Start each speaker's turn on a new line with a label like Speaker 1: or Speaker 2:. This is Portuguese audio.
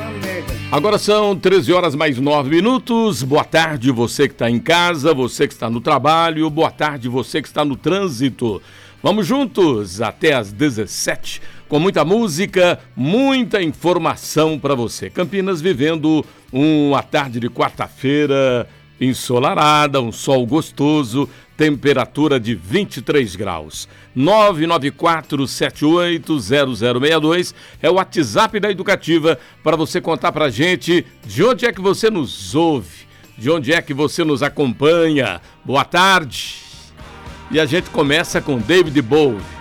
Speaker 1: Agora são 13 horas mais 9 minutos. Boa tarde, você que está em casa, você que está no trabalho, boa tarde, você que está no trânsito. Vamos juntos até às 17 com muita música, muita informação para você. Campinas vivendo uma tarde de quarta-feira ensolarada, um sol gostoso, temperatura de 23 graus. 994780062 é o WhatsApp da Educativa para você contar pra gente de onde é que você nos ouve, de onde é que você nos acompanha. Boa tarde. E a gente começa com David Bowie.